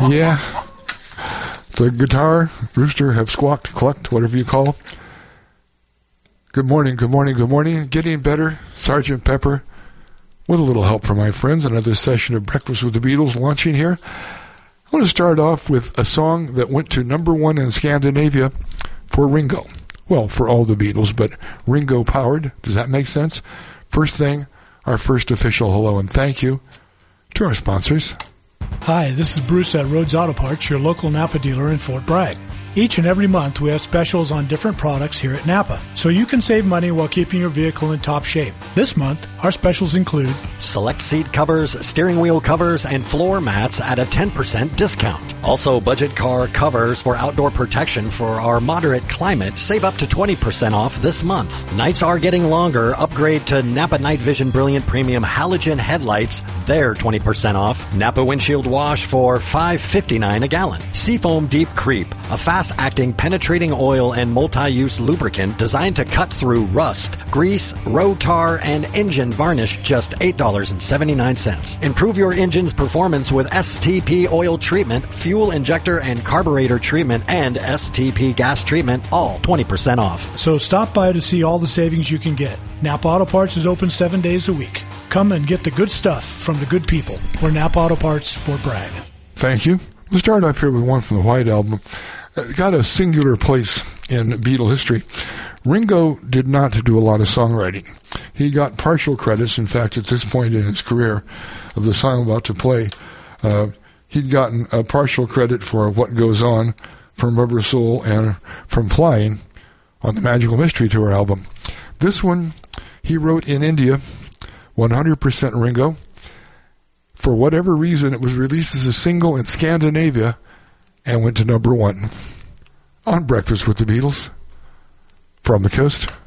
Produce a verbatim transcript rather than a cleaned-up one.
Yeah. The guitar, rooster have squawked, clucked, whatever you call. Good morning, good morning, good morning. Getting better, Sergeant Pepper. With a little help from my friends, another session of Breakfast with the Beatles launching here. I want to start off with a song that went to number one in Scandinavia for Ringo. Well, for all the Beatles, but Ringo powered. Does that make sense? First thing, our first official hello and thank you to our sponsors. Hi, this is Bruce at Rhodes Auto Parts, your local Napa dealer in Fort Bragg. Each and every month we have specials on different products here at Napa, so you can save money while keeping your vehicle in top shape. This month, our specials include select seat covers, steering wheel covers, and floor mats at a ten percent discount. Also, budget car covers for outdoor protection for our moderate climate save up to twenty percent off this month. Nights are getting longer. Upgrade to Napa Night Vision Brilliant Premium Halogen Headlights. They're twenty percent off. Napa Windshield Wash for five dollars and fifty-nine cents a gallon. Seafoam Deep Creep, a fast-acting penetrating oil and multi-use lubricant designed to cut through rust, grease, road tar, and engine varnish, just eight dollars and seventy-nine cents. Improve your engine's performance with S T P oil treatment, fuel injector and carburetor treatment, and S T P gas treatment, all twenty percent off. So stop by to see all the savings you can get. Napa Auto Parts is open seven days a week. Come and get the good stuff from the good people. We're Napa Auto Parts, Fort Bragg. Thank you. We'll start off here with one from the White Album. It's got a singular place in Beatle history. Ringo did not do a lot of songwriting. He got partial credits. In fact, at this point in his career of the song I'm about to play, uh, he'd gotten a partial credit for What Goes On from Rubber Soul and from Flying on the Magical Mystery Tour album. This one he wrote in India, one hundred percent Ringo. For whatever reason, it was released as a single in Scandinavia and went to number one on Breakfast with the Beatles from the coast.